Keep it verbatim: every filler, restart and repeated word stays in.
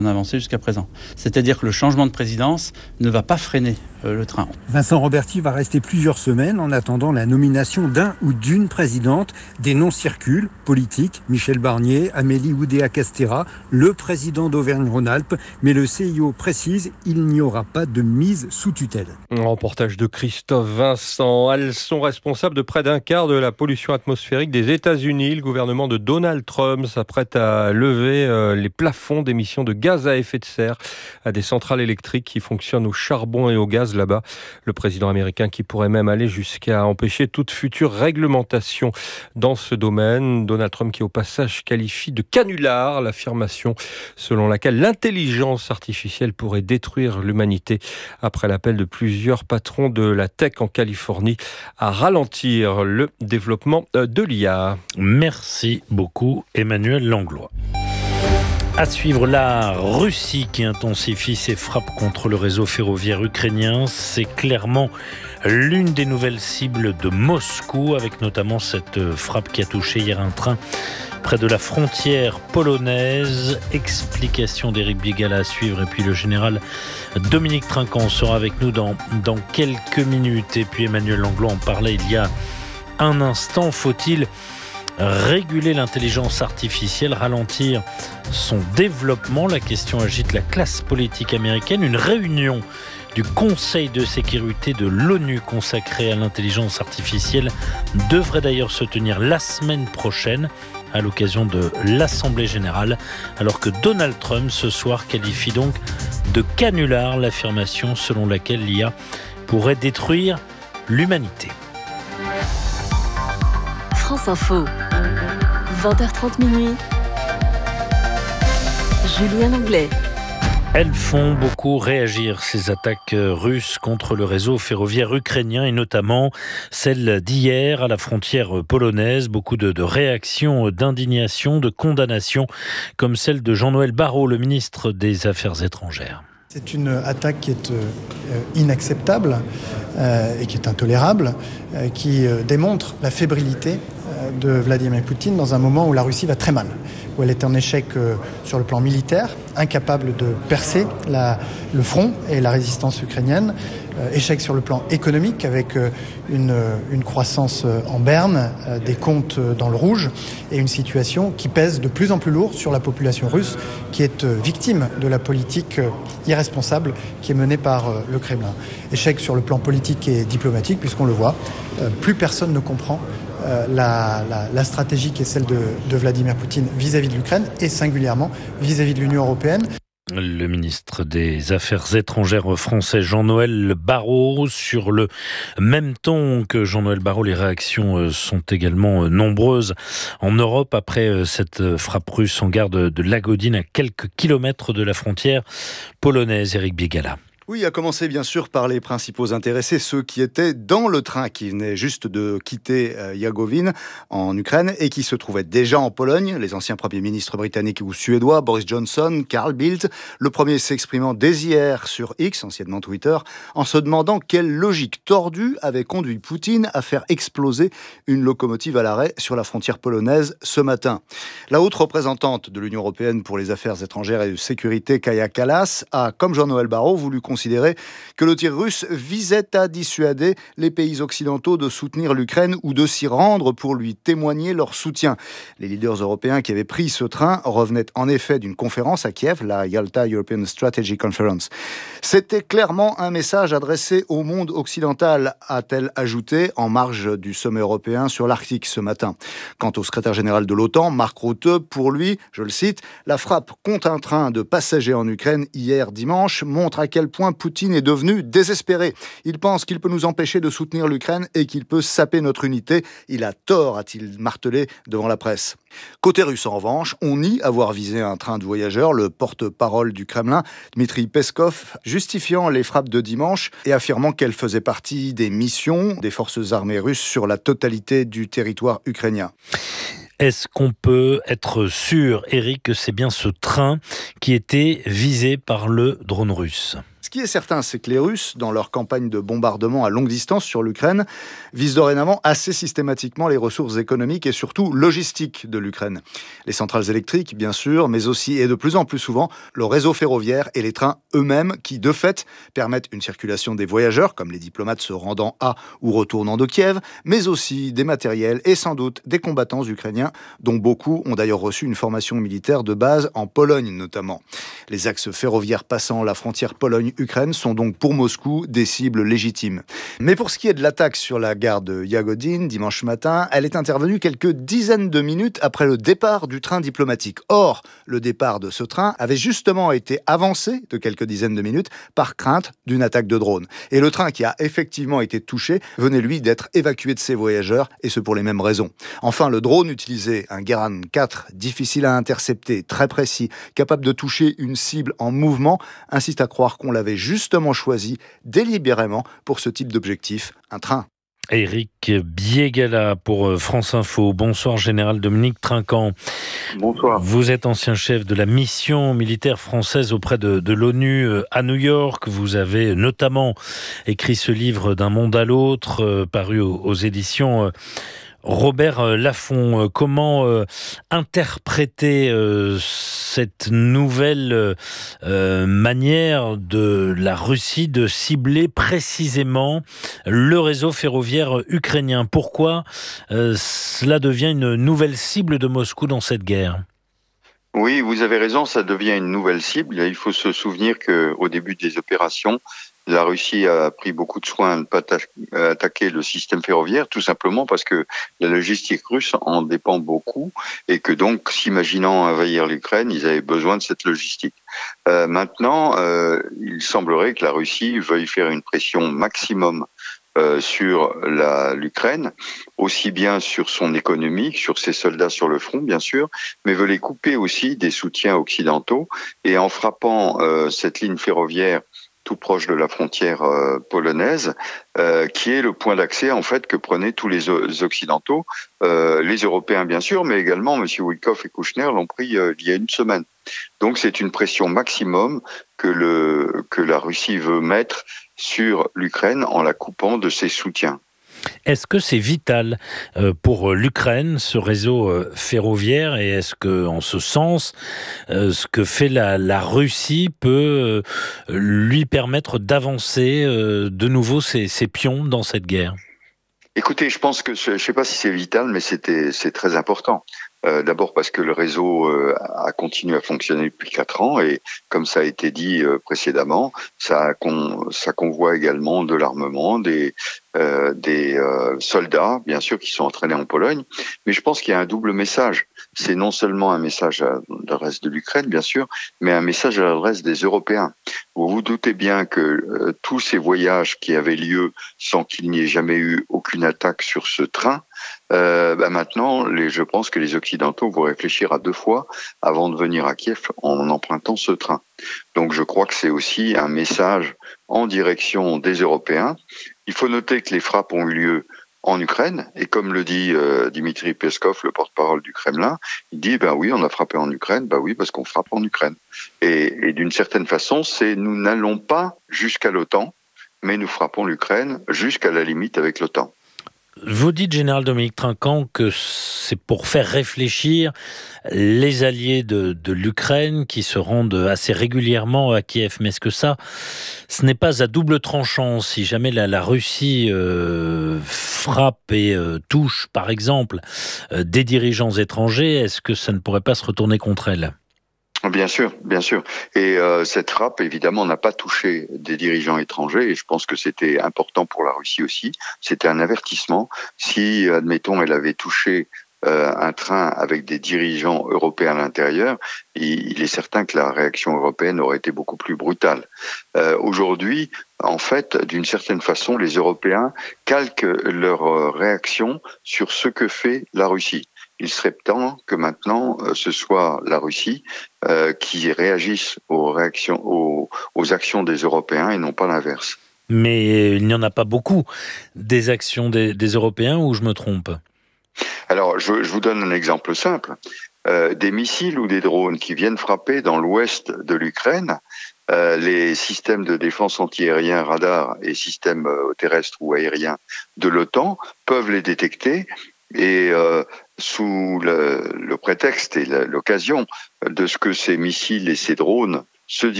On a avancé jusqu'à présent. C'est-à-dire que le changement de présidence ne va pas freiner euh, le train. Vincent Roberti va rester plusieurs semaines en attendant la nomination d'un ou d'une présidente. Des noms circulent, politiques, Michel Barnier, Amélie Oudéa-Castéra, le président d'Auvergne-Rhône-Alpes. Mais le C I O précise, il n'y aura pas de mise sous tutelle. Un reportage de Christophe Vincent. Elles sont responsables de près d'un quart de la pollution atmosphérique des États-Unis. Le gouvernement de Donald Trump s'apprête à lever euh, les plafonds d'émissions de gaz à effet de serre à des centrales électriques qui fonctionnent au charbon et au gaz là-bas. Le président américain qui pourrait même aller jusqu'à empêcher toute future réglementation dans ce domaine. Donald Trump qui au passage qualifie de canular l'affirmation selon laquelle l'intelligence artificielle pourrait détruire l'humanité après l'appel de plusieurs patrons de la tech en Californie à ralentir le développement de l'I A. Merci beaucoup Emmanuel Langlois. À suivre, la Russie qui intensifie ses frappes contre le réseau ferroviaire ukrainien. C'est clairement l'une des nouvelles cibles de Moscou, avec notamment cette frappe qui a touché hier un train près de la frontière polonaise. Explication d'Éric Bigala à suivre. Et puis le général Dominique Trinquant sera avec nous dans, dans quelques minutes. Et puis Emmanuel Langlois en parlait il y a un instant. Faut-il réguler l'intelligence artificielle, ralentir son développement? La question agite la classe politique américaine. Une réunion du Conseil de sécurité de l'ONU consacrée à l'intelligence artificielle devrait d'ailleurs se tenir la semaine prochaine à l'occasion de l'Assemblée générale, alors que Donald Trump ce soir qualifie donc de canular l'affirmation selon laquelle l'I A pourrait détruire l'humanité. France Info, vingt heures trente minuit. Julien Anglais. Elles font beaucoup réagir, ces attaques russes contre le réseau ferroviaire ukrainien et notamment celle d'hier à la frontière polonaise. Beaucoup de, de réactions, d'indignation, de condamnation, comme celle de Jean-Noël Barrot, le ministre des Affaires étrangères. C'est une attaque qui est euh, inacceptable euh, et qui est intolérable, euh, qui euh, démontre la fébrilité euh, de Vladimir Poutine dans un moment où la Russie va très mal, où elle est en échec euh, sur le plan militaire, incapable de percer la, le front et la résistance ukrainienne, euh, échec sur le plan économique avec euh, une, une croissance euh, en berne, euh, des comptes euh, dans le rouge et une situation qui pèse de plus en plus lourd sur la population russe qui est euh, victime de la politique euh, irresponsable qui est menée par euh, le Kremlin. Échec sur le plan politique et diplomatique puisqu'on le voit, euh, plus personne ne comprend euh, la, la, la stratégie qui est celle de, de Vladimir Poutine vis-à-vis de l'Ukraine et singulièrement vis-à-vis de l'Union européenne. Le ministre des Affaires étrangères français Jean-Noël Barrot. Sur le même ton que Jean-Noël Barrot, les réactions sont également nombreuses en Europe après cette frappe russe en gare de Lagodine à quelques kilomètres de la frontière polonaise. Éric Bigala. Oui, à commencer bien sûr par les principaux intéressés, ceux qui étaient dans le train qui venait juste de quitter euh, Iagovine en Ukraine et qui se trouvaient déjà en Pologne, les anciens premiers ministres britanniques ou suédois, Boris Johnson, Carl Bildt, le premier s'exprimant dès hier sur X, anciennement Twitter, en se demandant quelle logique tordue avait conduit Poutine à faire exploser une locomotive à l'arrêt sur la frontière polonaise ce matin. La haute représentante de l'Union européenne pour les affaires étrangères et de sécurité, Kaja Kallas, a, comme Jean-Noël Barrot, voulu considérer que le tir russe visait à dissuader les pays occidentaux de soutenir l'Ukraine ou de s'y rendre pour lui témoigner leur soutien. Les leaders européens qui avaient pris ce train revenaient en effet d'une conférence à Kiev, la Yalta European Strategy Conference. C'était clairement un message adressé au monde occidental, a-t-elle ajouté en marge du sommet européen sur l'Arctique ce matin. Quant au secrétaire général de l'OTAN, Mark Rutte, pour lui, je le cite, la frappe contre un train de passagers en Ukraine hier dimanche montre à quel point Poutine est devenu désespéré. Il pense qu'il peut nous empêcher de soutenir l'Ukraine et qu'il peut saper notre unité. Il a tort, a-t-il martelé devant la presse. Côté russe, en revanche, on nie avoir visé un train de voyageurs. Le porte-parole du Kremlin, Dmitri Peskov, justifiant les frappes de dimanche et affirmant qu'elles faisaient partie des missions des forces armées russes sur la totalité du territoire ukrainien. Est-ce qu'on peut être sûr, Eric, que c'est bien ce train qui était visé par le drone russe ? Ce qui est certain, c'est que les Russes, dans leur campagne de bombardement à longue distance sur l'Ukraine, visent dorénavant assez systématiquement les ressources économiques et surtout logistiques de l'Ukraine. Les centrales électriques, bien sûr, mais aussi et de plus en plus souvent, le réseau ferroviaire et les trains eux-mêmes qui, de fait, permettent une circulation des voyageurs, comme les diplomates se rendant à ou retournant de Kiev, mais aussi des matériels et sans doute des combattants ukrainiens, dont beaucoup ont d'ailleurs reçu une formation militaire de base en Pologne notamment. Les axes ferroviaires passant la frontière Pologne-Ukraine sont donc pour Moscou des cibles légitimes. Mais pour ce qui est de l'attaque sur la gare de Yagodine dimanche matin, elle est intervenue quelques dizaines de minutes après le départ du train diplomatique. Or, le départ de ce train avait justement été avancé de quelques dizaines de minutes par crainte d'une attaque de drone. Et le train qui a effectivement été touché venait lui d'être évacué de ses voyageurs, et ce pour les mêmes raisons. Enfin, le drone utilisait un Geran quatre, difficile à intercepter, très précis, capable de toucher une cible en mouvement, insiste à croire qu'on l'avait justement choisi délibérément pour ce type d'objectif, un train. Éric Biégala pour France Info. Bonsoir, général Dominique Trinquant. Bonsoir. Vous êtes ancien chef de la mission militaire française auprès de, de l'ONU à New York. Vous avez notamment écrit ce livre D'un monde à l'autre, euh, paru aux, aux éditions euh, Robert Laffont. Comment euh, interpréter euh, cette nouvelle euh, manière de la Russie de cibler précisément le réseau ferroviaire ukrainien? Pourquoi euh, cela devient une nouvelle cible de Moscou dans cette guerre? Oui, vous avez raison, ça devient une nouvelle cible. Il faut se souvenir qu'au début des opérations, la Russie a pris beaucoup de soin à ne pas attaquer le système ferroviaire, tout simplement parce que la logistique russe en dépend beaucoup et que donc, s'imaginant envahir l'Ukraine, ils avaient besoin de cette logistique. Euh, maintenant, euh, il semblerait que la Russie veuille faire une pression maximum Euh, sur la, l'Ukraine, aussi bien sur son économie, sur ses soldats sur le front, bien sûr, mais veut les couper aussi des soutiens occidentaux. Et en frappant euh, cette ligne ferroviaire tout proche de la frontière euh, polonaise, euh, qui est le point d'accès en fait que prenaient tous les, les Occidentaux, euh, les Européens bien sûr, mais également M. Witkoff et Kouchner l'ont pris euh, il y a une semaine. Donc c'est une pression maximum que, le, que la Russie veut mettre sur l'Ukraine en la coupant de ses soutiens. Est-ce que c'est vital pour l'Ukraine, ce réseau ferroviaire, et est-ce que, en ce sens, ce que fait la, la Russie peut lui permettre d'avancer de nouveau ses, ses pions dans cette guerre? Écoutez, je pense que, je ne sais pas si c'est vital, mais c'était, c'est très important. Euh, d'abord parce que le réseau euh, a continué à fonctionner depuis quatre ans et, comme ça a été dit euh, précédemment, ça, con, ça convoie également de l'armement, des, euh, des euh, soldats, bien sûr, qui sont entraînés en Pologne. Mais je pense qu'il y a un double message. C'est non seulement un message à l'adresse de l'Ukraine, bien sûr, mais un message à l'adresse des Européens. Vous vous doutez bien que euh, tous ces voyages qui avaient lieu sans qu'il n'y ait jamais eu aucune attaque sur ce train, Euh, bah maintenant, les, je pense que les Occidentaux vont réfléchir à deux fois avant de venir à Kiev en empruntant ce train. Donc je crois que c'est aussi un message en direction des Européens. Il faut noter que les frappes ont eu lieu en Ukraine, et comme le dit euh, Dimitri Peskov, le porte-parole du Kremlin, il dit ben oui, on a frappé en Ukraine, ben oui, parce qu'on frappe en Ukraine. Et, et d'une certaine façon, c'est nous n'allons pas jusqu'à l'OTAN, mais nous frappons l'Ukraine jusqu'à la limite avec l'OTAN. Vous dites, général Dominique Trinquant, que c'est pour faire réfléchir les alliés de, de l'Ukraine qui se rendent assez régulièrement à Kiev. Mais est-ce que ça, ce n'est pas à double tranchant? Si jamais la, la Russie euh, frappe et euh, touche, par exemple, euh, des dirigeants étrangers, est-ce que ça ne pourrait pas se retourner contre elle? Bien sûr, bien sûr. Et euh, cette frappe, évidemment, n'a pas touché des dirigeants étrangers, et je pense que c'était important pour la Russie aussi. C'était un avertissement. Si, admettons, elle avait touché euh, un train avec des dirigeants européens à l'intérieur, il, il est certain que la réaction européenne aurait été beaucoup plus brutale. Euh, aujourd'hui, en fait, d'une certaine façon, les Européens calquent leur euh, réaction sur ce que fait la Russie. Il serait temps que maintenant euh, ce soit la Russie euh, qui réagisse aux réactions, aux, aux actions des Européens et non pas l'inverse. Mais il n'y en a pas beaucoup des actions des, des Européens, ou je me trompe? Alors, je, je vous donne un exemple simple. Euh, des missiles ou des drones qui viennent frapper dans l'ouest de l'Ukraine, euh, les systèmes de défense antiaérien, radar et systèmes euh, terrestres ou aériens de l'OTAN peuvent les détecter et euh, sous le, le prétexte et l'occasion de ce que ces missiles et ces drones se